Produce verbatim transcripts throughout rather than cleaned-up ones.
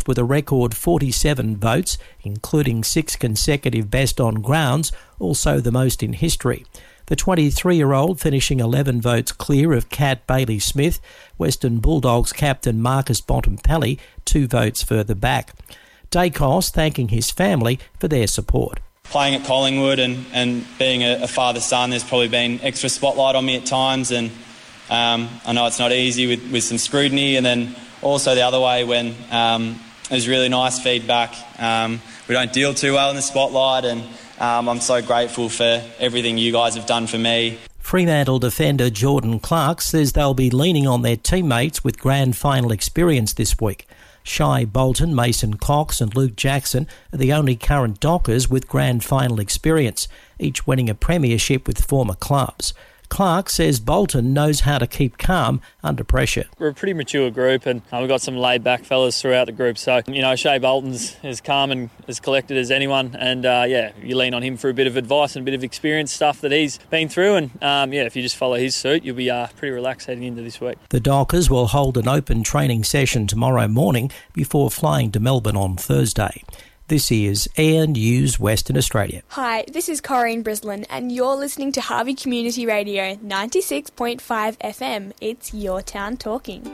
finished with a record forty-seven votes, including six consecutive best on grounds, also the most in history. The twenty-three-year-old finishing eleven votes clear of Kat Bailey-Smith, Western Bulldogs captain Marcus Bontempelli two votes further back. Dacos thanking his family for their support. Playing at Collingwood and, and being a, a father-son, there's probably been extra spotlight on me at times, and um, I know it's not easy with, with some scrutiny, and then also the other way when um, there's really nice feedback. Um, we don't deal too well in the spotlight, and um, I'm so grateful for everything you guys have done for me. Fremantle defender Jordan Clark says they'll be leaning on their teammates with grand final experience this week. Shai Bolton, Mason Cox and Luke Jackson are the only current Dockers with grand final experience, each winning a premiership with former clubs. Clark says Bolton knows how to keep calm under pressure. We're a pretty mature group, and uh, we've got some laid-back fellas throughout the group. So, you know, Shai Bolton's as calm and as collected as anyone. And, uh, yeah, you lean on him for a bit of advice and a bit of experience, stuff that he's been through. And, um, yeah, if you just follow his suit, you'll be uh, pretty relaxed heading into this week. The Dockers will hold an open training session tomorrow morning before flying to Melbourne on Thursday. This is Air News Western Australia. Hi, this is Corrine Brislin, and you're listening to Harvey Community Radio ninety-six point five F M. It's your town talking.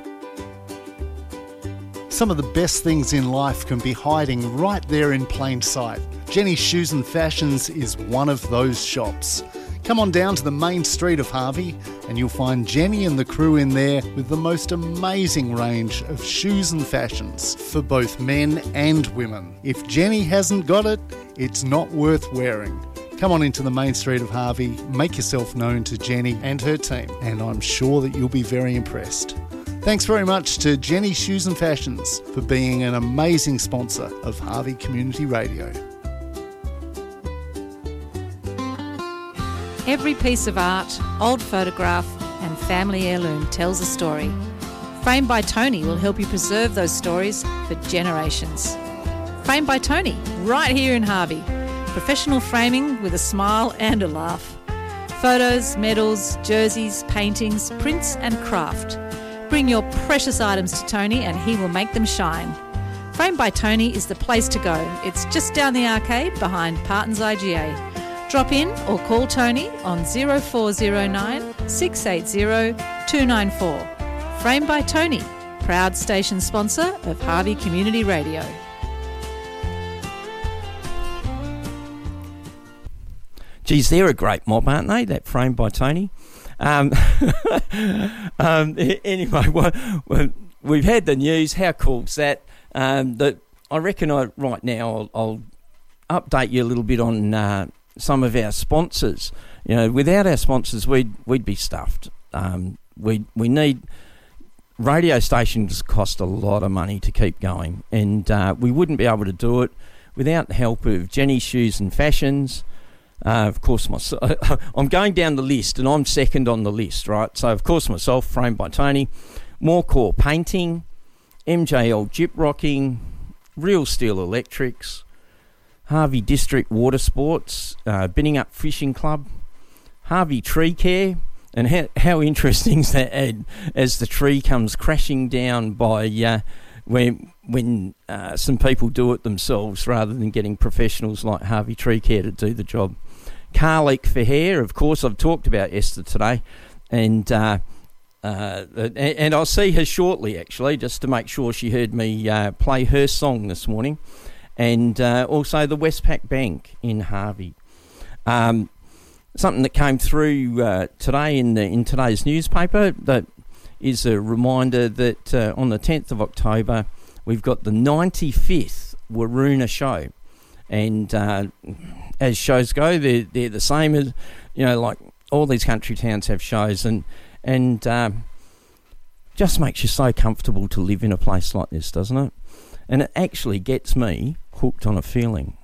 Some of the best things in life can be hiding right there in plain sight. Jenny's Shoes and Fashions is one of those shops. Come on down to the main street of Harvey and you'll find Jenny and the crew in there with the most amazing range of shoes and fashions for both men and women. If Jenny hasn't got it, it's not worth wearing. Come on into the main street of Harvey, make yourself known to Jenny and her team, and I'm sure that you'll be very impressed. Thanks very much to Jenny Shoes and Fashions for being an amazing sponsor of Harvey Community Radio. Every piece of art, old photograph and family heirloom tells a story. Framed by Tony will help you preserve those stories for generations. Framed by Tony, right here in Harvey. Professional framing with a smile and a laugh. Photos, medals, jerseys, paintings, prints and craft. Bring your precious items to Tony and he will make them shine. Framed by Tony is the place to go. It's just down the arcade behind Parton's I G A. Drop in or call Tony on zero four zero nine, six eight zero, two nine four. Framed by Tony, proud station sponsor of Harvey Community Radio. Geez, they're a great mob, aren't they? That Framed by Tony. Um, um, anyway, well, well, we've had the news. How cool's that? Um, that I reckon I, right now I'll, I'll update you a little bit on uh, some of our sponsors. You know, without our sponsors, we'd we'd be stuffed. Um, we we need radio stations cost a lot of money to keep going, and uh, we wouldn't be able to do it without the help of Jenny Shoes and Fashions. Uh, of course, myself. I'm going down the list, and I'm second on the list, right? So, of course, myself, Framed by Tony, Morecore Painting, M J L Gyprocking, Real Steel Electrics, Harvey District Water Sports, uh, Binning Up Fishing Club, Harvey Tree Care, and how, how interesting is that ad as the tree comes crashing down by uh, when when uh, some people do it themselves rather than getting professionals like Harvey Tree Care to do the job. Carleak for Hair, of course, I've talked about Esther today, and uh, uh, and I'll see her shortly, actually, just to make sure she heard me uh, play her song this morning, and uh, also the Westpac Bank in Harvey. Um, something that came through uh, today in the, in today's newspaper that is a reminder that uh, on the tenth of October we've got the ninety-fifth Waroona show, and uh, as shows go, they're, they're the same as, you know, like all these country towns have shows, and and um, just makes you so comfortable to live in a place like this, doesn't it? And it actually gets me hooked on a feeling.